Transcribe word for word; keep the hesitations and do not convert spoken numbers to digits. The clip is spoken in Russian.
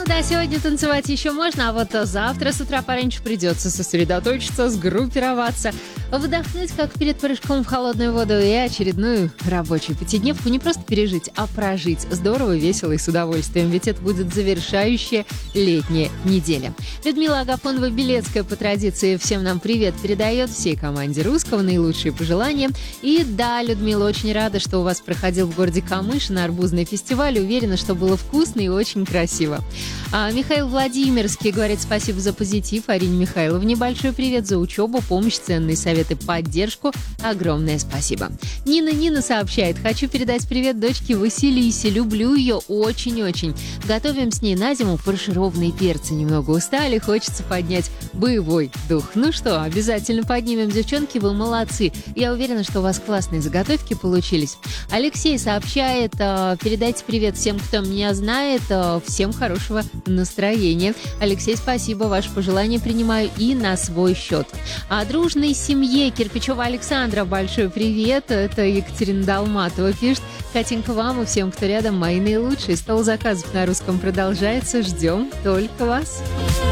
Да, сегодня танцевать еще можно, а вот завтра с утра пораньше придется сосредоточиться, сгруппироваться, выдохнуть, как перед прыжком в холодную воду, и очередную рабочую пятидневку не просто пережить, а прожить здорово, весело и с удовольствием, ведь это будет завершающая летняя неделя. Людмила Агафонова-Белецкая по традиции всем нам привет передает, всей команде Русского наилучшие пожелания. И да, Людмила, очень рада, что у вас проходил в городе Камышин арбузный фестиваль, уверена, что было вкусно и очень красиво. А Михаил Владимирский говорит спасибо за позитив. Арине Михайловне большой привет за учебу, помощь, ценные советы, поддержку. Огромное спасибо. Нина Нина сообщает: хочу передать привет дочке Василисе. Люблю ее очень-очень. Готовим с ней на зиму фаршированные перцы. Немного устали, хочется поднять боевой дух. Ну что, обязательно поднимем, девчонки, вы молодцы. Я уверена, что у вас классные заготовки получились. Алексей сообщает: передайте привет всем, кто меня знает. Всем хорошего настроения. Алексей, спасибо, ваше пожелание принимаю и на свой счет. А дружной семье Кирпичева Александра большой привет. Это Екатерина Долматова пишет: Катенька, вам и всем, кто рядом, мои наилучшие. Стол заказов на Русском продолжается. Ждем только вас.